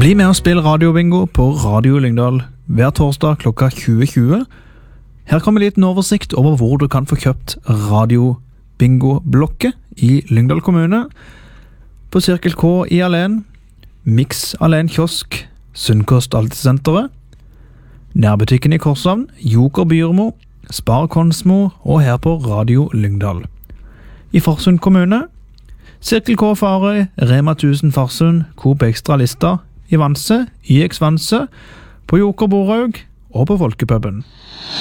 Bli med og spill radiobingo på Radio Lyngdal hver torsdag klokka 20.20. Her kommer en liten oversikt over hvor du kan få kjøpt radiobingo-blokket i Lyngdal kommune. På Cirkel K i Alen, Mix Alen Kiosk, Sunnkost Altesenteret, Nærbutikken i Korshavn, Joker Byrmo, Spar Konsmo og her på Radio Lyngdal. I Farsund kommune, Cirkel K Farøy, Rema 1000 Farsund, Coop Extra Lista, i Vanse, YX Vanse, på Joker Boraug og på Folkepuben.